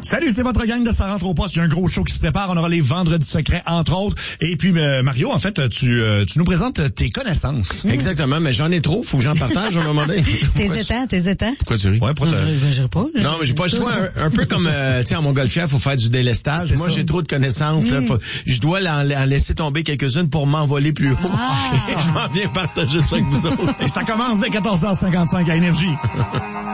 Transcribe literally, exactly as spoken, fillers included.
Salut, c'est votre gang de Ça rentre au poste. Il y a un gros show qui se prépare. On aura les vendredis secrets, entre autres. Et puis, euh, Mario, en fait, tu, euh, tu nous présentes tes connaissances. Mmh. Exactement, mais j'en ai trop. Faut que j'en partage à un moment donné. Tes étangs, tes étangs. Pourquoi tu ris? Ouais, pourquoi tu je, je pas. Non, mais j'ai pas le choix. Un, un peu comme, euh, tu sais, en montgolfière, faut faire du délestage. C'est Moi, ça. j'ai trop de connaissances. Là, faut, je dois en, en laisser tomber quelques-unes pour m'envoler plus haut. Ah, Et je m'en viens partager ça avec vous autres. Et ça commence dès quatorze heures cinquante-cinq à Énergie.